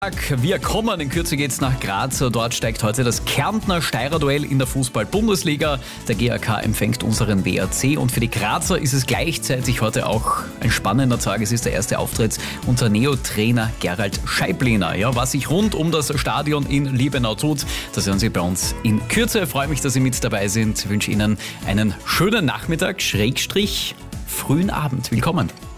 Wir kommen, in Kürze geht's nach Graz. Dort steigt heute das Kärntner Steirer-Duell in der Fußball-Bundesliga. Der GAK empfängt unseren WRC und für die Grazer ist es gleichzeitig heute auch ein spannender Tag. Es ist der erste Auftritt unter Neo-Trainer Gerald Scheibliner. Ja, was sich rund um das Stadion in Liebenau tut, das hören Sie bei uns in Kürze. Ich freue mich, dass Sie mit dabei sind. Ich wünsche Ihnen einen schönen Nachmittag, / frühen Abend. Willkommen.